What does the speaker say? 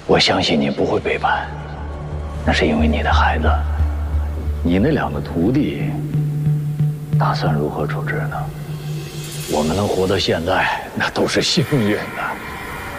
我相信你不会背叛，那是因为你的孩子。你那2个徒弟，打算如何处置呢？我们能活到现在，那都是幸运的。